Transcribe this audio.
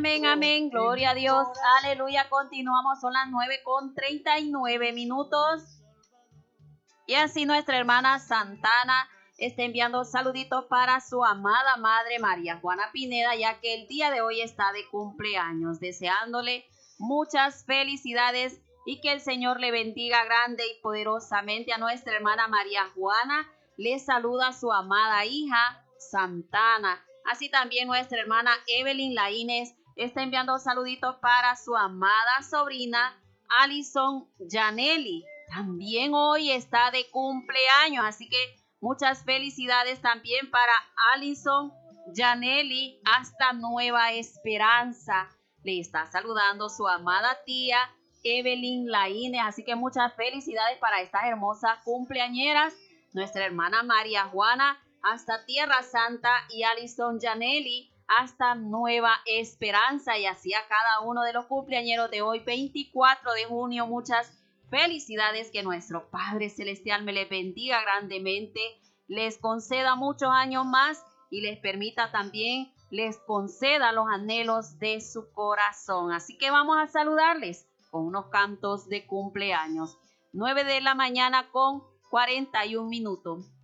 Amén, amén, gloria a Dios, aleluya. Continuamos, son las 9:39. Y así nuestra hermana Santana está enviando saluditos para su amada madre María Juana Pineda, ya que el día de hoy está de cumpleaños, deseándole muchas felicidades y que el Señor le bendiga grande y poderosamente. A nuestra hermana María Juana le saluda su amada hija Santana. Así también nuestra hermana Evelyn Laínez está enviando saluditos para su amada sobrina Alison Janelli. También hoy está de cumpleaños, así que muchas felicidades también para Alison Janelli hasta Nueva Esperanza. Le está saludando su amada tía Evelyn Laínez, así que muchas felicidades para estas hermosas cumpleañeras. Nuestra hermana María Juana hasta Tierra Santa y Alison Janelli hasta Nueva Esperanza, y así a cada uno de los cumpleañeros de hoy, 24 de junio, muchas felicidades. Que nuestro Padre Celestial me les bendiga grandemente, les conceda muchos años más y les permita también, les conceda los anhelos de su corazón. Así que vamos a saludarles con unos cantos de cumpleaños. 9 de la mañana con 41 minutos.